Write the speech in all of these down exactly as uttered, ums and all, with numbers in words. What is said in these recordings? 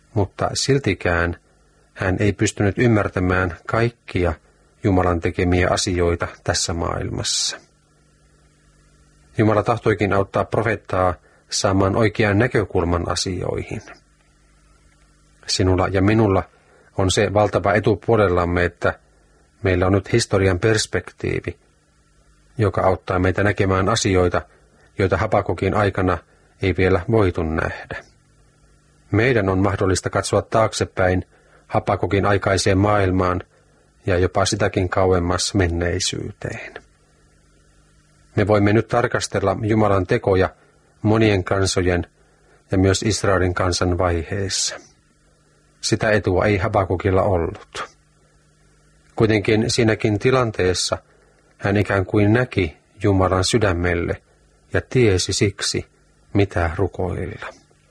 mutta siltikään hän ei pystynyt ymmärtämään kaikkia Jumalan tekemiä asioita tässä maailmassa. Jumala tahtoikin auttaa profeettaa saamaan oikean näkökulman asioihin. Sinulla ja minulla on se valtava etu puolellamme, että meillä on nyt historian perspektiivi, joka auttaa meitä näkemään asioita, joita Habakukin aikana ei vielä voitu nähdä. Meidän on mahdollista katsoa taaksepäin Habakukin aikaiseen maailmaan ja jopa sitäkin kauemmas menneisyyteen. Me voimme nyt tarkastella Jumalan tekoja monien kansojen ja myös Israelin kansan vaiheessa. Sitä etua ei Habakukilla ollut. Kuitenkin siinäkin tilanteessa hän ikään kuin näki Jumalan sydämelle ja tiesi siksi, mitä rukoilla.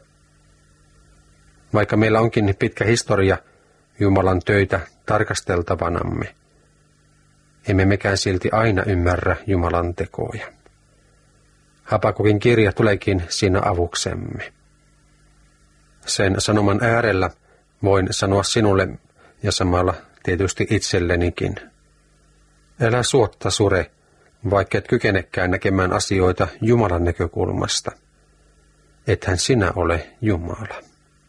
Vaikka meillä onkin pitkä historia Jumalan töitä tarkasteltavanamme, emme mekään silti aina ymmärrä Jumalan tekoja. Habakukin kirja tuleekin siinä avuksemme. Sen sanoman äärellä voin sanoa sinulle ja samalla tietysti itsellenikin. Älä suotta sure, vaikka et kykenekään näkemään asioita Jumalan näkökulmasta. Ethän sinä ole Jumala.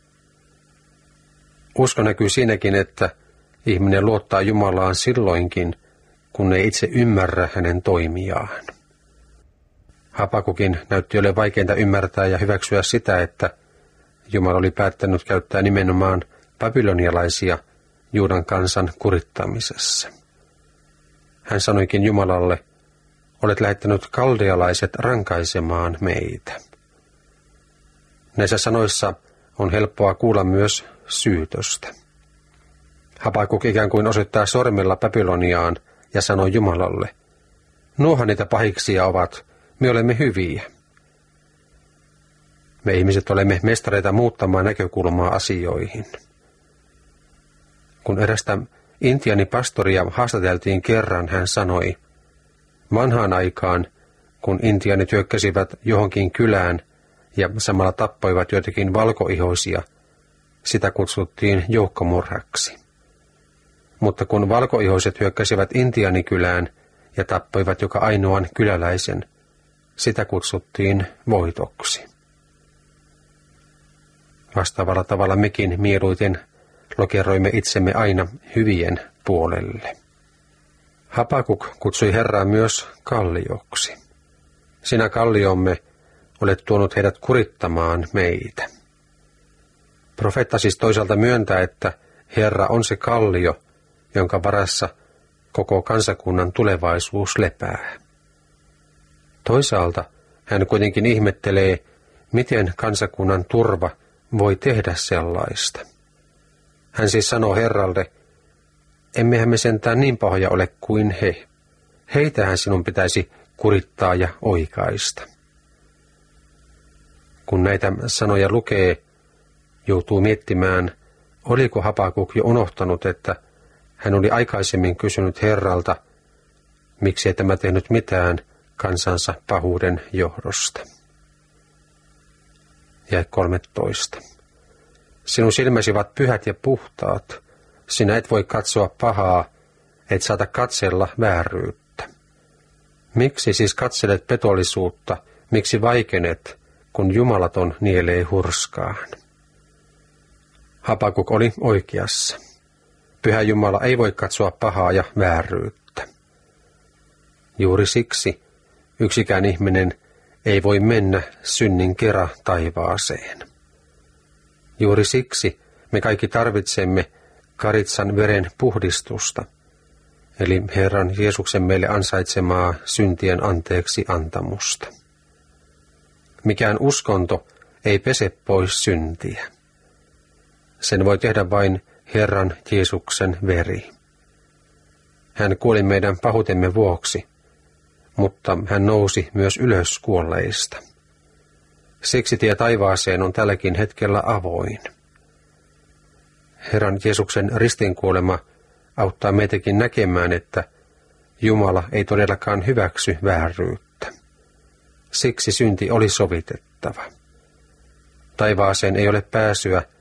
Usko näkyy siinäkin, että ihminen luottaa Jumalaan silloinkin, kun ei itse ymmärrä hänen toimiaan. Habakukin näytti ole vaikeinta ymmärtää ja hyväksyä sitä, että Jumala oli päättänyt käyttää nimenomaan babylonialaisia Juudan kansan kurittamisessa. Hän sanoikin Jumalalle, olet lähettänyt kaldealaiset rankaisemaan meitä. Näissä sanoissa on helppoa kuulla myös syytöstä. Habakuk ikään kuin osoittaa sormella Babyloniaan ja sanoi Jumalalle, nuohan niitä pahiksia ovat, me olemme hyviä. Me ihmiset olemme mestareita muuttamaan näkökulmaa asioihin. Kun erästä intiaanipastoria haastateltiin kerran, hän sanoi, vanhaan aikaan, kun intiaanit hyökkäsivät johonkin kylään ja samalla tappoivat joitakin valkoihoisia, sitä kutsuttiin joukkomurhaksi. Mutta kun valkoihoiset hyökkäsivät intiaanikylään ja tappoivat joka ainoan kyläläisen, sitä kutsuttiin voitoksi. Vastaavalla tavalla mekin mieluiten lokeroimme itsemme aina hyvien puolelle. Habakuk kutsui Herraa myös kallioksi. Sinä kalliomme olet tuonut heidät kurittamaan meitä. Profeetta siis toisaalta myöntää, että Herra on se kallio, jonka varassa koko kansakunnan tulevaisuus lepää. Toisaalta hän kuitenkin ihmettelee, miten kansakunnan turva voi tehdä sellaista. Hän siis sanoo Herralle, emmehän me sentään niin pahoja ole kuin he. Heitähän sinun pitäisi kurittaa ja oikaista. Kun näitä sanoja lukee, joutuu miettimään, oliko Habakuk jo unohtanut, että hän oli aikaisemmin kysynyt Herralta, miksi ei tämä tehnyt mitään kansansa pahuuden johdosta. Jae kolmetoista. Sinun silmäsi ovat pyhät ja puhtaat. Sinä et voi katsoa pahaa, et saata katsella vääryyttä. Miksi siis katselet petollisuutta, miksi vaikenet, kun jumalaton nielee hurskaan? Habakuk oli oikeassa. Pyhä Jumala ei voi katsoa pahaa ja vääryyttä. Juuri siksi yksikään ihminen ei voi mennä synnin kera taivaaseen. Juuri siksi me kaikki tarvitsemme karitsan veren puhdistusta, eli Herran Jeesuksen meille ansaitsemaa syntien anteeksi antamusta. Mikään uskonto ei pese pois syntiä. Sen voi tehdä vain Herran Jeesuksen veri. Hän kuoli meidän pahuutemme vuoksi, mutta hän nousi myös ylös kuolleista. Siksi tie taivaaseen on tälläkin hetkellä avoin. Herran Jeesuksen ristinkuolema auttaa meitäkin näkemään, että Jumala ei todellakaan hyväksy vääryyttä. Siksi synti oli sovitettava. Taivaaseen ei ole pääsyä